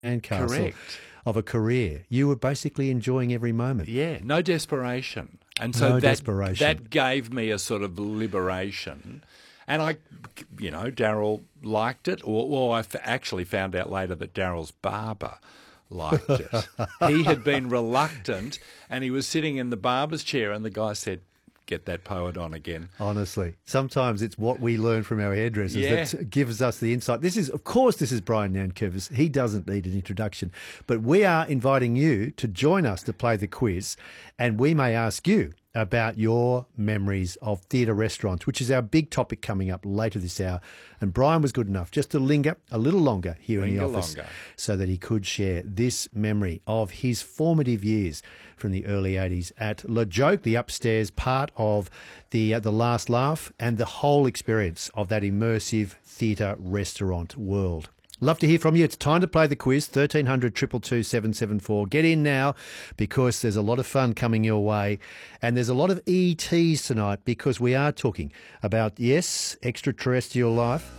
sandcastle Correct. of a career. You were basically enjoying every moment. Yeah, no desperation. And so No desperation. that gave me a sort of liberation. And Daryl liked it. Or I actually found out later that Daryl's barber liked it. He had been reluctant, and he was sitting in the barber's chair, and the guy said, "Get that poet on again." Honestly, sometimes it's what we learn from our hairdressers that gives us the insight. This is Brian Nankervis. He doesn't need an introduction, but we are inviting you to join us to play the quiz, and we may ask you about your memories of theatre restaurants, which is our big topic coming up later this hour. And Brian was good enough just to linger a little longer here in the office so that he could share this memory of his formative years from the early 80s at Le Joke, the upstairs part of the Last Laugh, and the whole experience of that immersive theatre restaurant world. Love to hear from you. It's time to play the quiz, 1300 222 774. Get in now because there's a lot of fun coming your way, and there's a lot of ETs tonight because we are talking about, yes, extraterrestrial life.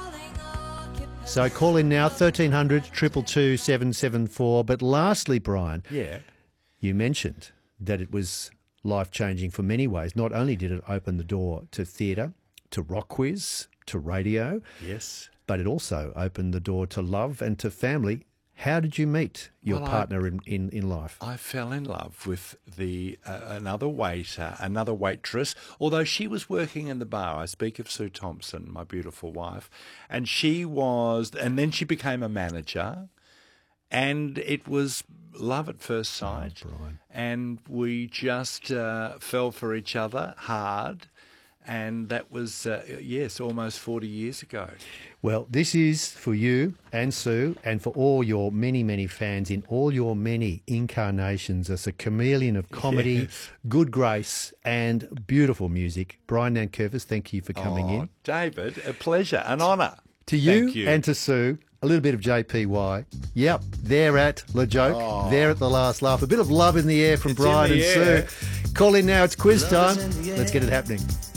So call in now, 1300 222 774. But lastly, Brian, you mentioned that it was life-changing for many ways. Not only did it open the door to theatre, to rock quiz, to radio. Yes. But it also opened the door to love and to family. How did you meet your partner in life? I fell in love with another waiter, another waitress, although she was working in the bar. I speak of Sue Thompson, my beautiful wife, and then she became a manager, and it was love at first sight, and we just fell for each other hard. And that was, almost 40 years ago. Well, this is for you and Sue and for all your many, many fans in all your many incarnations as a chameleon of comedy, good grace and beautiful music. Brian Nankervis, thank you for coming in. David, a pleasure, an honour. To you and to Sue, a little bit of JPY. Yep, they're at Le Joke. They're at The Last Laugh. A bit of love in the air from Brian and Sue. Call in now, it's quiz time. Let's get it happening.